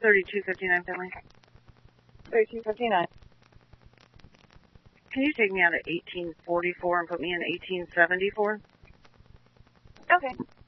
3259 Finley. 3259. Can you take me out of 1844 and put me in 1874? Okay.